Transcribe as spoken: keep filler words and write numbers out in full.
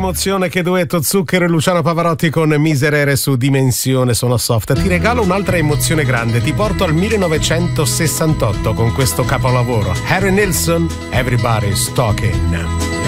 emozione, che duetto Zucchero e Luciano Pavarotti con Miserere su Dimensione Sono Soft. Ti regalo un'altra emozione grande, ti porto al millenovecentosessantotto con questo capolavoro. Harry Nilsson, Everybody's Talking.